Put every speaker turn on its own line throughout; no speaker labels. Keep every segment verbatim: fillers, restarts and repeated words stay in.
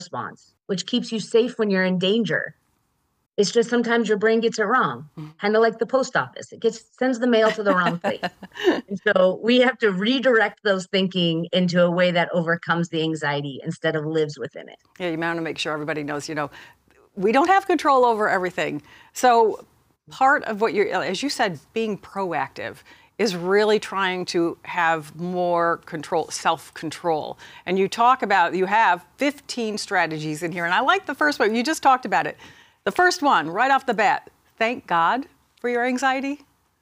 response, which keeps you safe when you're in danger. It's just sometimes your brain gets it wrong, kind of like the post office. It gets sends the mail to the wrong place. And so we have to redirect those thinking into a way that overcomes the anxiety instead of lives within it.
Yeah, you want to make sure everybody knows, you know, we don't have control over everything. So part of what you're, as you said, being proactive is really trying to have more control, self-control. And you talk about, you have fifteen strategies in here. And I like the first one. You just talked about it. The first one, right off the bat, thank God for your anxiety.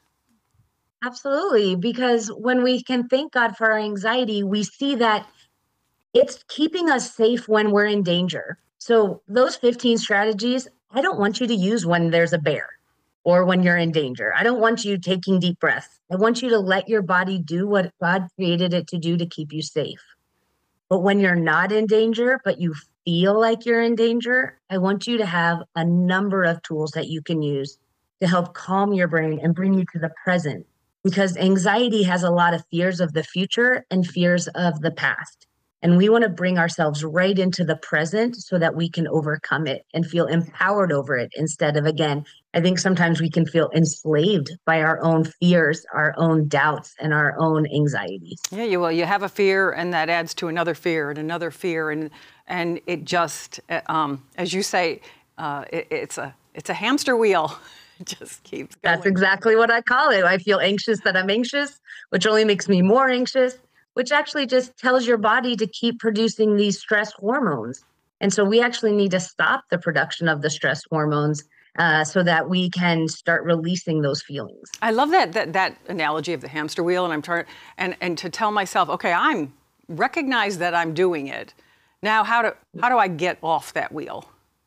Absolutely. Because when we can thank God for our anxiety, we see that it's keeping us safe when we're in danger. So those fifteen strategies, I don't want you to use when there's a bear or when you're in danger. I don't want you taking deep breaths. I want you to let your body do what God created it to do to keep you safe. But when you're not in danger, but you feel like you're in danger, I want you to have a number of tools that you can use to help calm your brain and bring you to the present. Because anxiety has a lot of fears of the future and fears of the past. And we want to bring ourselves right into the present so that we can overcome it and feel empowered over it instead of, again, I think sometimes we can feel enslaved by our own fears, our own doubts, and our own anxieties.
Yeah, you well, you have a fear, and that adds to another fear and another fear, and and it just, um, as you say, uh, it, it's a it's a hamster wheel. It just keeps going.
That's exactly what I call it. I feel anxious that I'm anxious, which only makes me more anxious, which actually just tells your body to keep producing these stress hormones. And so we actually need to stop the production of the stress hormones uh, so that we can start releasing those feelings.
I love that that that analogy of the hamster wheel, and I'm trying and and to tell myself, okay, I'm recognize that I'm doing it. Now, how do how do I get off that wheel?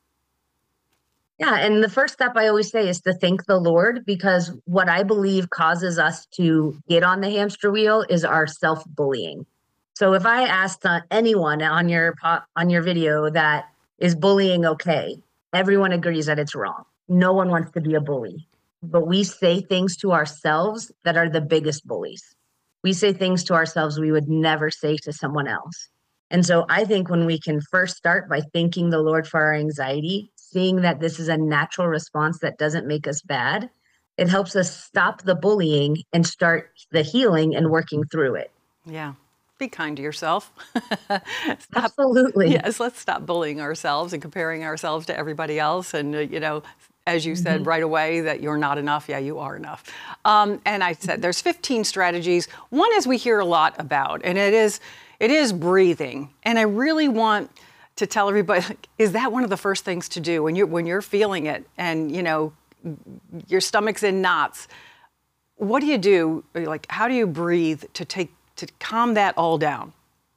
Yeah, and the first step I always say is to thank the Lord, because what I believe causes us to get on the hamster wheel is our self-bullying. So if I asked uh, anyone on your on your video that is bullying okay, everyone agrees that it's wrong. No one wants to be a bully, but we say things to ourselves that are the biggest bullies. We say things to ourselves we would never say to someone else. And so I think when we can first start by thanking the Lord for our anxiety, seeing that this is a natural response that doesn't make us bad, it helps us stop the bullying and start the healing and working through it.
Yeah. Be kind to yourself.
Stop, Absolutely.
Yes, let's stop bullying ourselves and comparing ourselves to everybody else. And, uh, you know, as you mm-hmm. said right away, that you're not enough. Yeah, you are enough. Um, and I said there's fifteen strategies. One is we hear a lot about, and it is it is breathing. And I really want to tell everybody, like, is that one of the first things to do when you're when you're feeling it and, you know, your stomach's in knots? What do you do? Like, how do you breathe to take to calm that all down?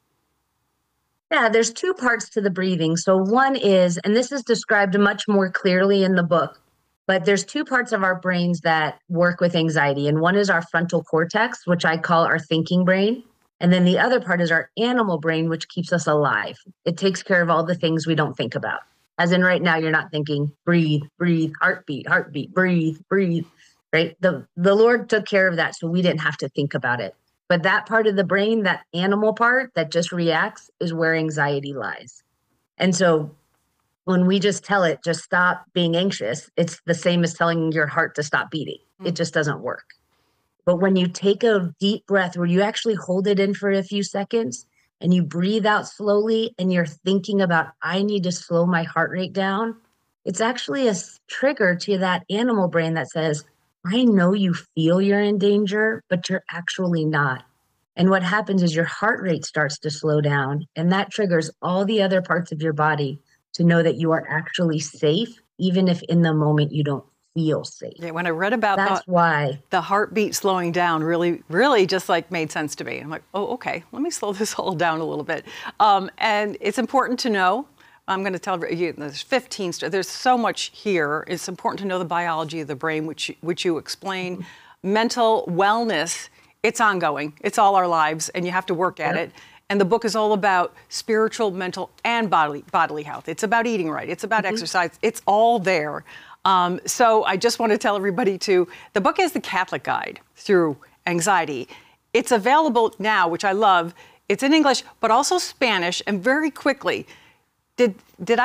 Yeah, there's two parts to the breathing. So one is, and this is described much more clearly in the book, but there's two parts of our brains that work with anxiety. And one is our frontal cortex, which I call our thinking brain. And then the other part is our animal brain, which keeps us alive. It takes care of all the things we don't think about. As in right now, you're not thinking, breathe, breathe, heartbeat, heartbeat, breathe, breathe, right? The, the Lord took care of that, so we didn't have to think about it. But that part of the brain, that animal part that just reacts, is where anxiety lies. And so when we just tell it, just stop being anxious, it's the same as telling your heart to stop beating. Mm. It just doesn't work. But when you take a deep breath where you actually hold it in for a few seconds and you breathe out slowly and you're thinking about, I need to slow my heart rate down, it's actually a trigger to that animal brain that says, I know you feel you're in danger, but you're actually not. And what happens is your heart rate starts to slow down, and that triggers all the other parts of your body to know that you are actually safe, even if in the moment you don't feel safe.
Yeah, when I read about
That's
the,
why.
the heartbeat slowing down really, really just like made sense to me. I'm like, oh, okay, let me slow this all down a little bit. Um, and it's important to know, I'm going to tell you, there's fifteen, there's so much here. It's important to know the biology of the brain, which, which you explain. Mm-hmm. Mental wellness, it's ongoing. It's all our lives, and you have to work at yep. it. And the book is all about spiritual, mental, and bodily, bodily health. It's about eating right. It's about mm-hmm. exercise. It's all there. Um, so I just want to tell everybody to, the book is the Catholic Guide Through Anxiety. It's available now, which I love. It's in English, but also Spanish, and very quickly, Did did